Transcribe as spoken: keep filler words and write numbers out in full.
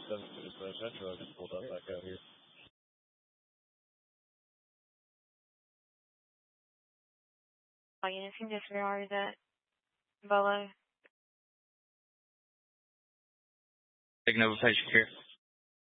seven dispatch. I know I just pulled up back out here. All units can disregard that. Bolo. Taking over patient care.